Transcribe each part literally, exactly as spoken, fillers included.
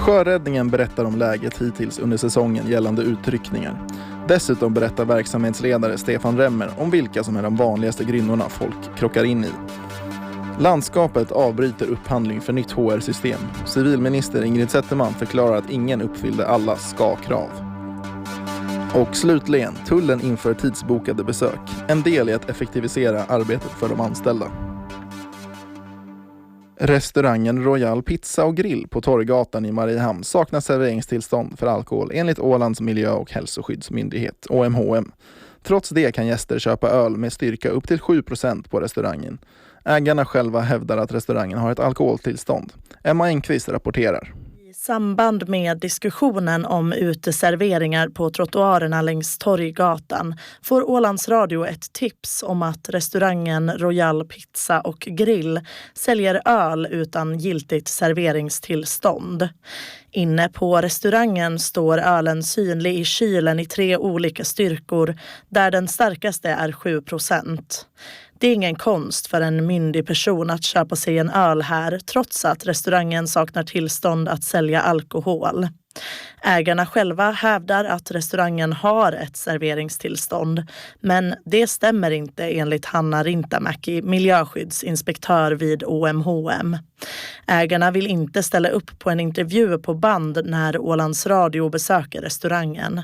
Sjöräddningen berättar om läget hittills under säsongen gällande utryckningar. Dessutom berättar verksamhetsledare Stefan Remmer om vilka som är de vanligaste grynnorna folk krockar in i. Landskapet avbryter upphandling för nytt H R-system. Civilminister Ingrid Zetterman förklarar att ingen uppfyllde alla ska-krav. Och slutligen, tullen inför tidsbokade besök. En del i att effektivisera arbetet för de anställda. Restaurangen Royal Pizza och Grill på Torggatan i Mariehamn saknar serveringstillstånd för alkohol enligt Ålands miljö- och hälsoskyddsmyndighet, O M H M. Trots det kan gäster köpa öl med styrka upp till sju procent på restaurangen. Ägarna själva hävdar att restaurangen har ett alkoholtillstånd. Emma Enqvist rapporterar. I samband med diskussionen om uteserveringar på trottoarerna längs Torggatan får Ålands Radio ett tips om att restaurangen Royal Pizza och Grill säljer öl utan giltigt serveringstillstånd. Inne på restaurangen står ölen synlig i kylen i tre olika styrkor där den starkaste är sju procent. Det är ingen konst för en myndig person att köpa sig en öl här trots att restaurangen saknar tillstånd att sälja alkohol. Ägarna själva hävdar att restaurangen har ett serveringstillstånd, men det stämmer inte enligt Hanna Rintamäki, miljöskyddsinspektör vid O M H M. Ägarna vill inte ställa upp på en intervju på band när Ålands Radio besöker restaurangen.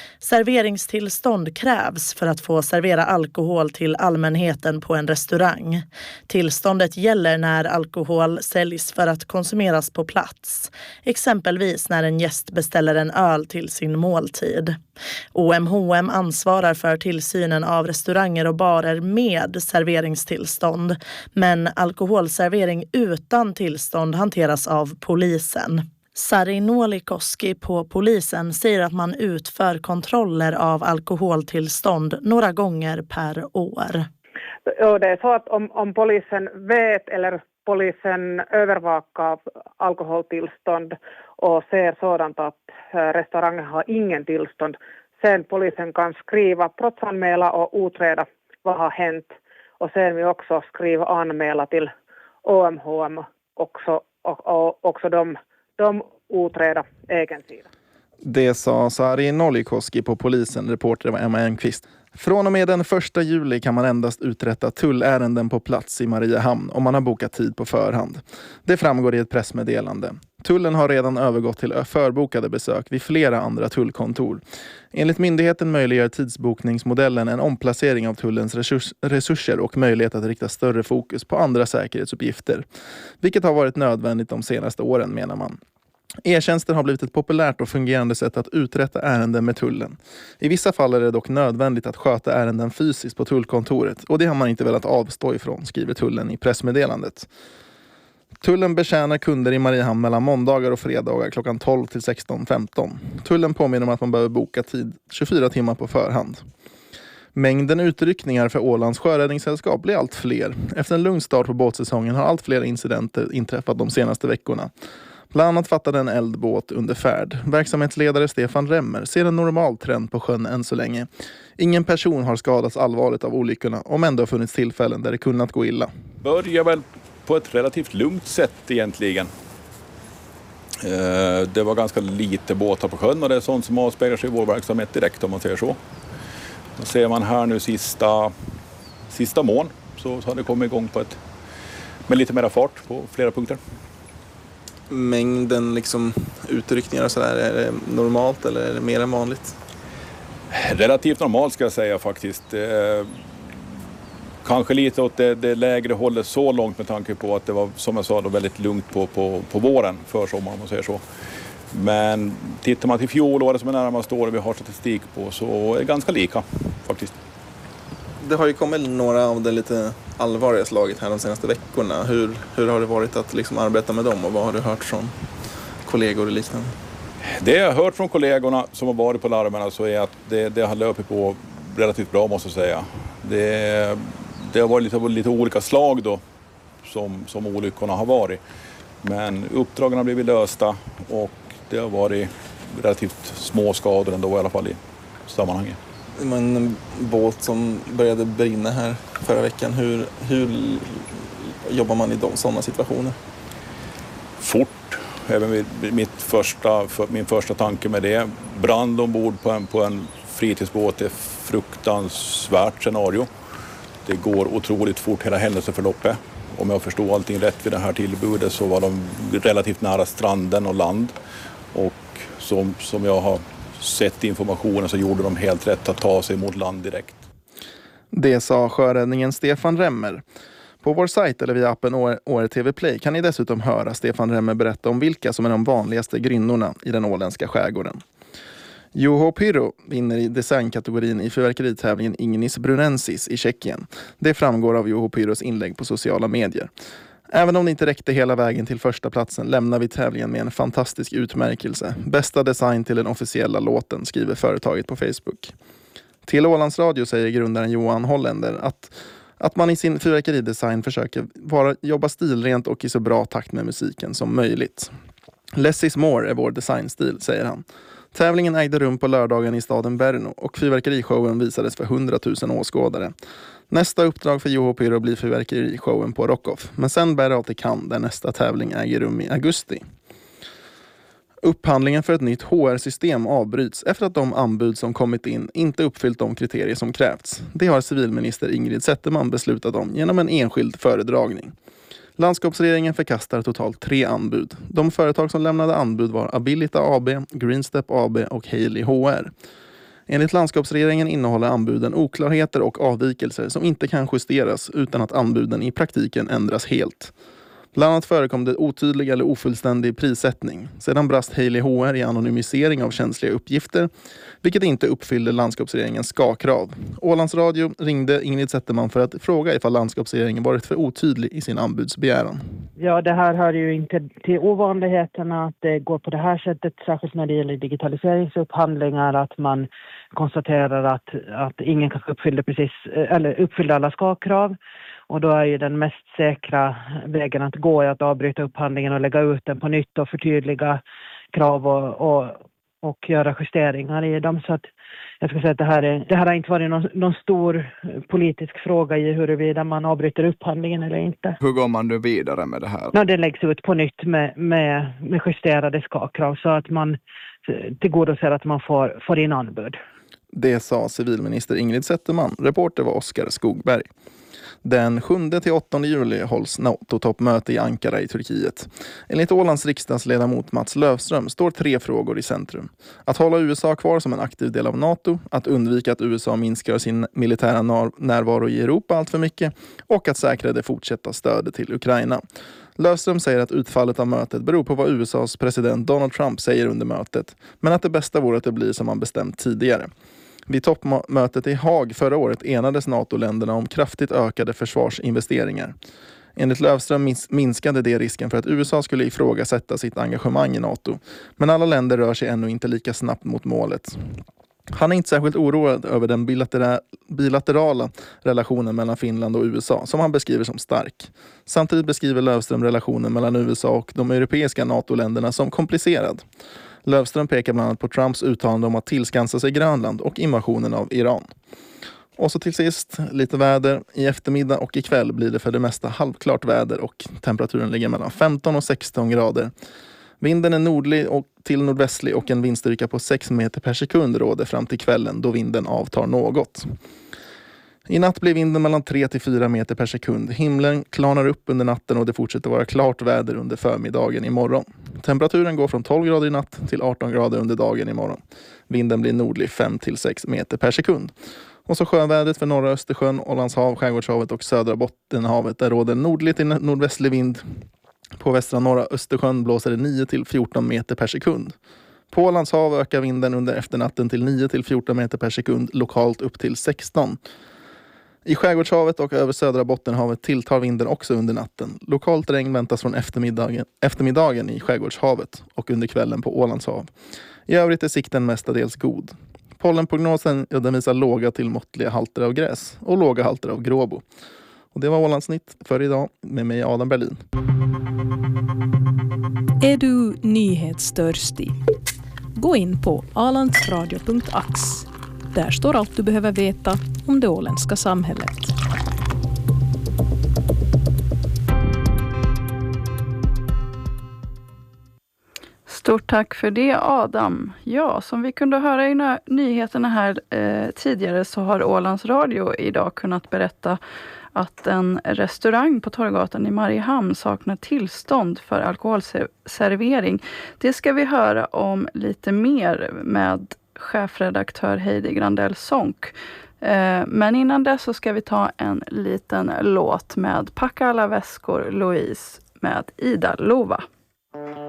Serveringstillstånd krävs för att få servera alkohol till allmänheten på en restaurang. Tillståndet gäller när alkohol säljs för att konsumeras på plats, exempelvis när en gäst beställer en öl till sin måltid. O M H M ansvarar för tillsynen av restauranger och barer med serveringstillstånd, men alkoholservering utan tillstånd hanteras av polisen. Sari Nolikoski på polisen säger att man utför kontroller av alkoholtillstånd några gånger per år. Ja, det är så att om, om polisen vet eller polisen övervakar alkoholtillstånd och ser sådant att restaurangen har ingen tillstånd, sen polisen kan skriva brottsanmäla och utreda vad har hänt, och sen vi också skriva anmäla till O M H M också, och, och också de, de utreda egen sida. Det sa Sari Nolikoski på polisen, reporter var Emma Enqvist. Från och med den första juli kan man endast uträtta tullärenden på plats i Mariehamn om man har bokat tid på förhand. Det framgår i ett pressmeddelande. Tullen har redan övergått till förbokade besök vid flera andra tullkontor. Enligt myndigheten möjliggör tidsbokningsmodellen en omplacering av tullens resurs- resurser och möjlighet att rikta större fokus på andra säkerhetsuppgifter, vilket har varit nödvändigt de senaste åren, menar man. E-tjänster har blivit ett populärt och fungerande sätt att uträtta ärenden med tullen. I vissa fall är det dock nödvändigt att sköta ärenden fysiskt på tullkontoret, och det har man inte velat avstå ifrån, skriver tullen i pressmeddelandet. Tullen betjänar kunder i Mariehamn mellan måndagar och fredagar klockan tolv till sexton femton. Tullen påminner om att man behöver boka tid tjugofyra timmar på förhand. Mängden utryckningar för Ålands sjöräddningssällskap blir allt fler. Efter en lugn start på båtsäsongen har allt fler incidenter inträffat de senaste veckorna. Bland annat fattade en eldbåt under färd. Verksamhetsledare Stefan Remmer ser en normal trend på sjön än så länge. Ingen person har skadats allvarligt av olyckorna, om ändå har funnits tillfällen där det kunnat gå illa. Börjar väl på ett relativt lugnt sätt egentligen. Det var ganska lite båtar på sjön, och det är sånt som avspeglar sig i vår verksamhet direkt, om man säger så. Då ser man här nu sista, sista mån, så, så har det kommit igång på ett, med lite mer fart på flera punkter. Mängden liksom utryckningar och sådär, är det normalt eller är det mer än vanligt? Relativt normalt ska jag säga faktiskt. Eh, kanske lite åt det, det lägre hållet så långt, med tanke på att det var, som jag sa, då väldigt lugnt på, på, på våren, för sommaren, om man säger så. Men tittar man till fjolåret som är närmast år vi har statistik på, så är det ganska lika faktiskt. Det har ju kommit några av det lite allvarliga slaget här de senaste veckorna. Hur, hur har det varit att liksom arbeta med dem, och vad har du hört från kollegor och liknande? Det jag har hört från kollegorna som har varit på larmerna, så är att det, det har löpt på relativt bra, måste jag säga. Det, det har varit lite, lite olika slag då som, som olyckorna har varit. Men uppdragen har blivit lösta, och det har varit relativt små skador ändå, i alla fall i sammanhanget. En båt som började brinna här förra veckan. Hur, hur jobbar man i de, sådana situationer? Fort även mitt första, min första tanke med det. Brand ombord på en, på en fritidsbåt är fruktansvärt scenario. Det går otroligt fort hela händelseförloppet. Om jag förstår allting rätt vid det här tillbudet så var de relativt nära stranden och land. Och som, som jag har sett informationen så gjorde de helt rätt att ta sig mot land direkt. Det sa sjöräddningen Stefan Remmer. På vår sajt eller via appen O R T V Play kan ni dessutom höra Stefan Remmer berätta om vilka som är de vanligaste grynnorna i den åländska skärgården. Juho Pyro vinner i designkategorin i fyrverkeritävlingen Ignis Brunensis i Tjeckien. Det framgår av Juho Pyros inlägg på sociala medier. Även om det inte räckte hela vägen till första platsen lämnar vi tävlingen med en fantastisk utmärkelse. Bästa design till den officiella låten, skriver företaget på Facebook. Till Ålands Radio säger grundaren Johan Holländer att, att man i sin fyrverkeridesign försöker vara, jobba stilrent och i så bra takt med musiken som möjligt. Less is more är vår designstil, säger han. Tävlingen ägde rum på lördagen i staden Brno och fyrverkerishowen visades för hundratusen åskådare. Nästa uppdrag för Juho Pyro blir fyrverkerishowen på Rockoff, men sen bär det av till Cannes där nästa tävling äger rum i augusti. Upphandlingen för ett nytt H R-system avbryts efter att de anbud som kommit in inte uppfyllt de kriterier som krävts. Det har civilminister Ingrid Zetterman beslutat om genom en enskild föredragning. Landskapsregeringen förkastar totalt tre anbud. De företag som lämnade anbud var Abilita A B, Greenstep A B och Haley H R. Enligt landskapsregeringen innehåller anbuden oklarheter och avvikelser som inte kan justeras utan att anbuden i praktiken ändras helt. Bland annat förekom det otydlig eller ofullständig prissättning. Sedan brast Haley H R i anonymisering av känsliga uppgifter, vilket inte uppfyllde landskapsregeringens ska-krav. Ålands Radio ringde Ingrid Zetterman för att fråga ifall landskapsregeringen varit för otydlig i sin anbudsbegäran. Ja, det här hör ju inte till ovanligheterna att det går på det här sättet, särskilt när det gäller digitaliseringsupphandlingar, att man konstaterar att, att ingen kanske uppfyllde, precis, eller uppfyllde alla ska-krav. Och då är ju den mest säkra vägen att gå att avbryta upphandlingen och lägga ut den på nytt och förtydliga krav och, och, och göra justeringar i dem. Så att jag ska säga att det här, är, det här har inte varit någon, någon stor politisk fråga i huruvida man avbryter upphandlingen eller inte. Hur går man då vidare med det här? Ja, det läggs ut på nytt med, med, med justerade ska-krav så att man tillgodoser att man får, får in anbud. Det sa civilminister Ingrid Zetterman. Reporter var Oskar Skogberg. Den sjunde till åttonde juli hålls NATO-toppmöte i Ankara i Turkiet. Enligt Ålands riksdagsledamot Mats Löfström står tre frågor i centrum. Att hålla U S A kvar som en aktiv del av NATO, att undvika att U S A minskar sin militära närvaro i Europa allt för mycket och att säkra det fortsatta stödet till Ukraina. Löfström säger att utfallet av mötet beror på vad U S A:s president Donald Trump säger under mötet, men att det bästa vore att det blir som man bestämt tidigare. Vid toppmötet i Haag förra året enades NATO-länderna om kraftigt ökade försvarsinvesteringar. Enligt Löfström minskade det risken för att U S A skulle ifrågasätta sitt engagemang i NATO. Men alla länder rör sig ännu inte lika snabbt mot målet. Han är inte särskilt oroad över den bilatera- bilaterala relationen mellan Finland och U S A som han beskriver som stark. Samtidigt beskriver Löfström relationen mellan U S A och de europeiska NATO-länderna som komplicerad. Löfström pekar bland annat på Trumps uttalande om att tillskansa sig Grönland och invasionen av Iran. Och så till sist lite väder. I eftermiddag och ikväll blir det för det mesta halvklart väder och temperaturen ligger mellan femton och sexton grader. Vinden är nordlig och till nordvästlig och en vindstyrka på sex meter per sekund råder fram till kvällen då vinden avtar något. I natt blir vinden mellan tre till fyra meter per sekund. Himlen klarnar upp under natten och det fortsätter vara klart väder under förmiddagen imorgon. Temperaturen går från tolv grader i natt till arton grader under dagen imorgon. Vinden blir nordlig fem till sex meter per sekund. Och så sjövädret för norra Östersjön, Ålands hav, Skärgårdshavet och södra Bottenhavet. Där råder nordlig till nordvästlig vind. På västra norra Östersjön blåser det nio till fjorton meter per sekund. På Ålands hav ökar vinden under efternatten till nio till fjorton meter per sekund, lokalt upp till sexton. I Skärgårdshavet och över södra Bottenhavet tilltar vinden också under natten. Lokalt regn väntas från eftermiddagen, eftermiddagen i Skärgårdshavet och under kvällen på Ålands hav. I övrigt är sikten mestadels god. Pollenprognosen den visar låga till måttliga halter av gräs och låga halter av gråbo. Och det var Ålandsnytt för idag med mig Adam Berlin. Är du nyhetstörstig? Gå in på alandsradio punkt ax. Där står allt du behöver veta om det åländska samhället. Stort tack för det, Adam. Ja, som vi kunde höra i nö- nyheterna här eh, tidigare så har Ålands Radio idag kunnat berätta att en restaurang på Torggatan i Mariehamn saknar tillstånd för alkoholservering. Det ska vi höra om lite mer med chefredaktör Heidi Grandell Sonck. Eh, men innan dess så ska vi ta en liten låt med Packa alla väskor, Louise med Ida Lova.